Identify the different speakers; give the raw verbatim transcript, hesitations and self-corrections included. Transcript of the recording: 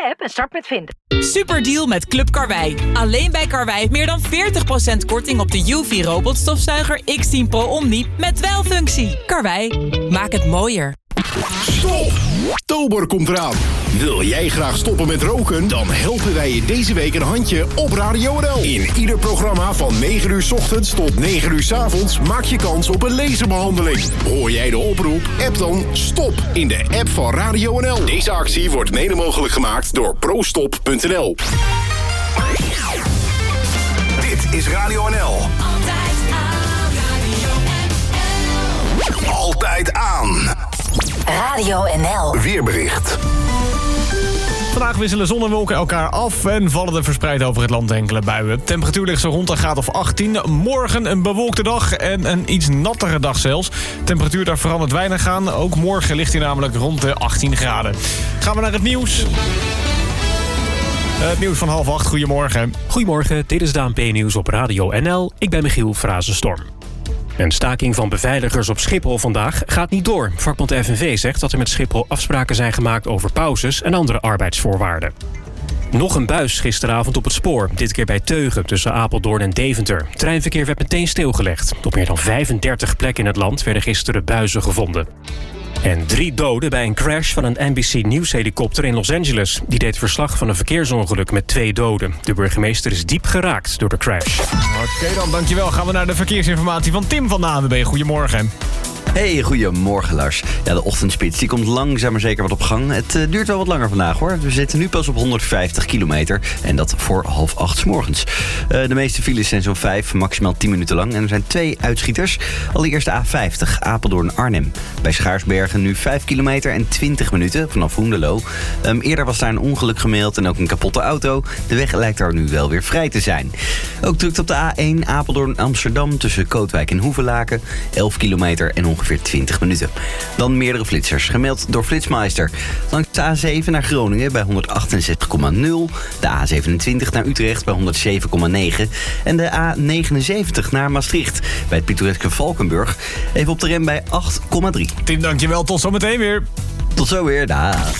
Speaker 1: app en start met vinden.
Speaker 2: Superdeal met Club Karwei. Alleen bij Karwei meer dan veertig procent korting op de U V-robotstofzuiger X tien Pro Omni met welfunctie. Karwei, maak het mooier.
Speaker 3: Stop! Oktober komt eraan. Wil jij graag stoppen met roken? Dan helpen wij je deze week een handje op Radio N L. In ieder programma van negen uur 's ochtends tot negen uur 's avonds maak je kans op een laserbehandeling. Hoor jij de oproep? App dan STOP in de app van Radio N L. Deze actie wordt mede mogelijk gemaakt door prostop punt n l. Dit is Radio N L.
Speaker 4: Altijd aan. Radio N L.
Speaker 3: Altijd aan.
Speaker 1: Radio N L.
Speaker 3: Weerbericht.
Speaker 5: Vandaag wisselen zon en wolken elkaar af en vallen er verspreid over het land enkele buien. Temperatuur ligt zo rond een graad of achttien. Morgen een bewolkte dag en een iets nattere dag zelfs. Temperatuur daar verandert weinig aan. Ook morgen ligt hij namelijk rond de achttien graden. Gaan we naar het nieuws. Het nieuws van half acht. Goedemorgen.
Speaker 6: Goedemorgen, dit is de A N P-nieuws op Radio N L. Ik ben Michiel Frazenstorm. Een staking van beveiligers op Schiphol vandaag gaat niet door. Vakbond F N V zegt dat er met Schiphol afspraken zijn gemaakt over pauzes en andere arbeidsvoorwaarden. Nog een buis gisteravond op het spoor. Dit keer bij Teugen tussen Apeldoorn en Deventer. Treinverkeer werd meteen stilgelegd. Op meer dan vijfendertig plekken in het land werden gisteren buizen gevonden. En drie doden bij een crash van een N B C nieuwshelikopter in Los Angeles. Die deed verslag van een verkeersongeluk met twee doden. De burgemeester is diep geraakt door de crash.
Speaker 5: Oké dan, dankjewel. Gaan we naar de verkeersinformatie van Tim van de A N W B. Goedemorgen.
Speaker 7: Hey, goedemorgen Lars. Ja, de ochtendspits die komt langzaam maar zeker wat op gang. Het uh, duurt wel wat langer vandaag hoor. We zitten nu pas op honderdvijftig kilometer. En dat voor half acht 's morgens. Uh, de meeste files zijn zo'n vijf, maximaal tien minuten lang. En er zijn twee uitschieters. Allereerst de A vijftig, Apeldoorn-Arnhem. Bij Schaarsbergen nu vijf kilometer en twintig minuten vanaf Hoendelo. Um, eerder was daar een ongeluk gemeld en ook een kapotte auto. De weg lijkt daar nu wel weer vrij te zijn. Ook drukt op de A één Apeldoorn-Amsterdam tussen Kootwijk en Hoevelaken. elf kilometer en ongeveer twintig minuten. Dan meerdere flitsers, gemeld door Flitsmeister. Langs de A zeven naar Groningen bij honderdachtenzestig komma nul. De A zevenentwintig naar Utrecht bij honderdzeven komma negen. En de A negenenzeventig naar Maastricht bij het pittoreske Valkenburg. Even op de rem bij acht komma drie.
Speaker 5: Tim, dankjewel. Tot zometeen weer.
Speaker 7: Tot zo weer, daag.